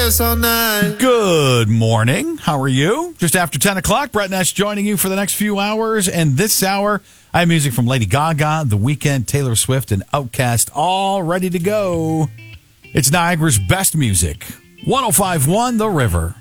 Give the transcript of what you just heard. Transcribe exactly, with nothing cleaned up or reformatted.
all night. Good morning. How are you? Just after ten o'clock, Brett Nash joining you for the next few hours. And this hour, I have music from Lady Gaga, The Weeknd, Taylor Swift, and Outkast, all ready to go. It's Niagara's best music. one oh five point one The River.